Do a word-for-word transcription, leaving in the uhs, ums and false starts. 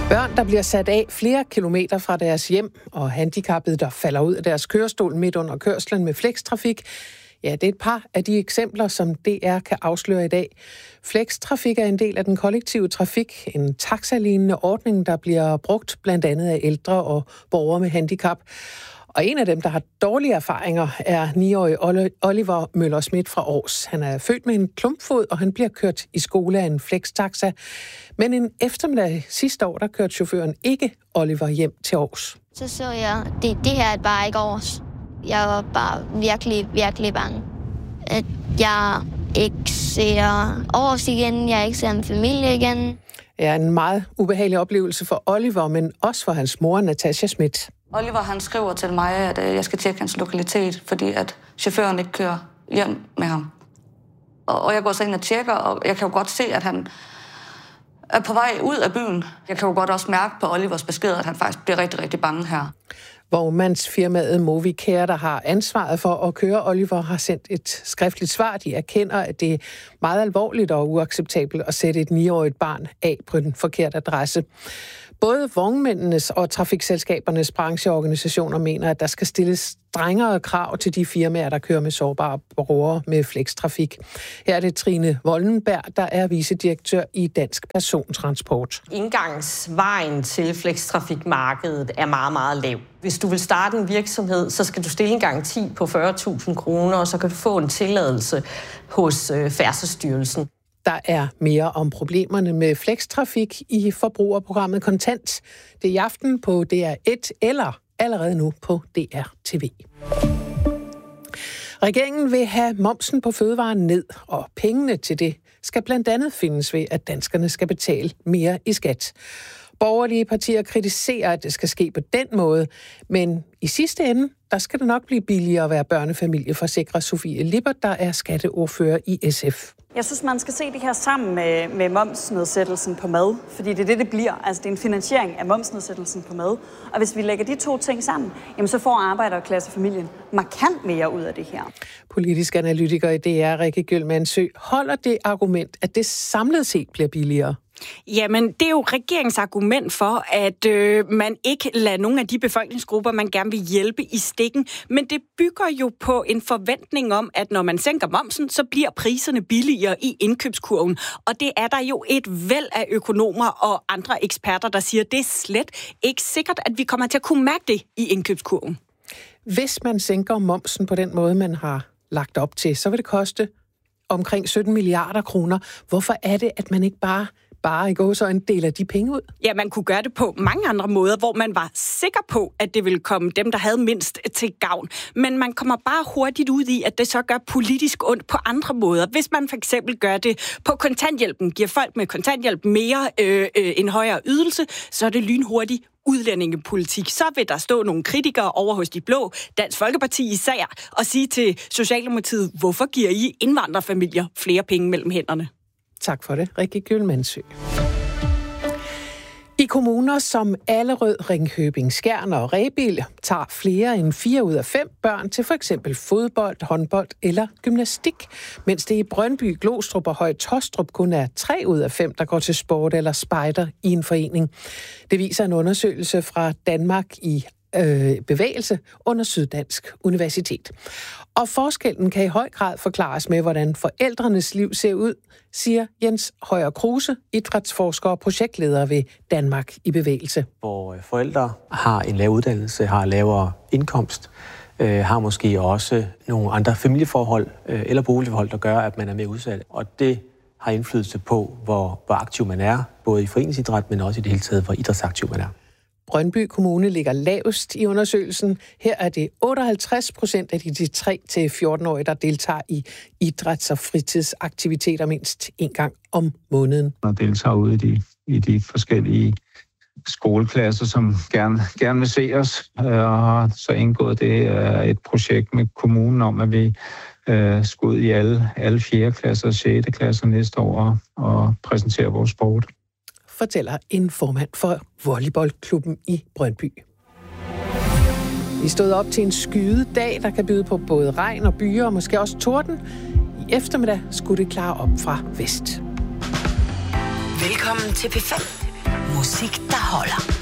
Børn, der bliver sat af flere kilometer fra deres hjem, og handicappede, der falder ud af deres kørestol midt under kørslen med flextrafik. Ja, det er et par af de eksempler, som D R kan afsløre i dag. Flextrafik er en del af den kollektive trafik, en taxalignende ordning, der bliver brugt blandt andet af ældre og borgere med handicap. Og en af dem, der har dårlige erfaringer, er niårige Oliver Møller Schmidt fra Aars. Han er født med en klumpfod, og han bliver kørt i skole af en flextaxa. Men en eftermiddag sidste år, der kørte chaufføren ikke Oliver hjem til Aars. Så så jeg, det, det her er bare ikke Aars. Jeg var bare virkelig, virkelig bange. At jeg ikke ser Aars igen, jeg ikke ser en familie igen. Det er en meget ubehagelig oplevelse for Oliver, men også for hans mor, Natasha Schmidt. Oliver han skriver til mig, at jeg skal tjekke hans lokalitet, fordi at chaufføren ikke kører hjem med ham. Og jeg går så ind og tjekker, og jeg kan jo godt se, at han er på vej ud af byen. Jeg kan jo godt også mærke på Olivers besked, at han faktisk bliver rigtig, rigtig bange her. Vognmandsfirmaet Movicare, der har ansvaret for at køre Oliver, har sendt et skriftligt svar. De erkender, at det er meget alvorligt og uacceptabelt at sætte et niårigt barn af på den forkerte adresse. Både vognmændenes og trafikselskabernes brancheorganisationer mener, at der skal stilles strengere krav til de firmaer, der kører med sårbare borgere med flextrafik. Her er det Trine Vollenberg, der er vicedirektør i Dansk Persontransport. Indgangsvejen til flextrafikmarkedet er meget, meget lav. Hvis du vil starte en virksomhed, så skal du stille en garanti på fyrre tusind kroner, og så kan du få en tilladelse hos Færdselsstyrelsen. Der er mere om problemerne med flextrafik i forbrugerprogrammet Kontant. Det er i aften på D R et eller allerede nu på D R T V. Regeringen vil have momsen på fødevarer ned, og pengene til det skal blandt andet findes ved, at danskerne skal betale mere i skat. Borgerlige partier kritiserer, at det skal ske på den måde, men i sidste ende, der skal det nok blive billigere at være børnefamilie, forsikrer Sofie Lippert, der er skatteordfører i S F. Jeg synes, man skal se det her sammen med, med momsnedsættelsen på mad, fordi det er det, det bliver. Altså, det er en finansiering af momsnedsættelsen på mad. Og hvis vi lægger de to ting sammen, jamen, så får arbejderklassefamilien markant mere ud af det her. Politisk analytiker i D R, Rikke Gyldmannsø, holder det argument, at det samlet set bliver billigere? Jamen, det er jo regeringens argument for, at øh, man ikke lader nogle af de befolkningsgrupper, man gerne vil hjælpe, i stikken. Men det bygger jo på en forventning om, at når man sænker momsen, så bliver priserne billigere i indkøbskurven. Og det er der jo et væld af økonomer og andre eksperter, der siger, at det er slet ikke sikkert, at vi kommer til at kunne mærke det i indkøbskurven. Hvis man sænker momsen på den måde, man har lagt op til, så vil det koste omkring sytten milliarder kroner. Hvorfor er det, at man ikke bare bare i går så en del af de penge ud? Ja, man kunne gøre det på mange andre måder, hvor man var sikker på, at det ville komme dem, der havde mindst, til gavn. Men man kommer bare hurtigt ud i, at det så gør politisk ondt på andre måder. Hvis man for eksempel gør det på kontanthjælpen, giver folk med kontanthjælp mere øh, øh, en højere ydelse, så er det lynhurtigt udlændingepolitik. Så vil der stå nogle kritikere over hos de blå, Dansk Folkeparti især, og sige til Socialdemokratiet, hvorfor giver I indvandrerfamilier flere penge mellem hænderne? Tak for det, Rikke Gyldmannsø. I kommuner som Allerød, Ringkøbing, Skjern og Rebild tager flere end fire ud af fem børn til for eksempel fodbold, håndbold eller gymnastik, mens det i Brøndby, Glostrup og Høje Taastrup kun er tre ud af fem, der går til sport eller spejder i en forening. Det viser en undersøgelse fra Danmark i øh, bevægelse under Syddansk Universitet. Og forskellen kan i høj grad forklares med, hvordan forældrenes liv ser ud, siger Jens Højer Kruse, idrætsforsker og projektleder ved Danmark i bevægelse. Hvor forældre har en lav uddannelse, har lavere indkomst, øh, har måske også nogle andre familieforhold øh, eller boligforhold, der gør, at man er mere udsat. Og det har indflydelse på, hvor, hvor aktiv man er, både i foreningsidræt, men også i det hele taget, hvor idrætsaktiv man er. Brøndby Kommune ligger lavest i undersøgelsen. Her er det otteoghalvtreds procent af de tre til fjorten-årige, der deltager i idræts- og fritidsaktiviteter mindst en gang om måneden. Og deltager ude i de, i de forskellige skoleklasser, som gerne, gerne vil se os. Og har så indgået det et projekt med kommunen om, at vi øh, skal ud i alle, alle fjerde klasser og sjette klasser næste år og præsentere vores sport. Fortæller en formand for volleyballklubben i Brøndby. Vi stod op til en skydedag, der kan byde på både regn og byer og måske også torden. I eftermiddag skulle det klare op fra vest. Velkommen til P fem. Musik, der holder.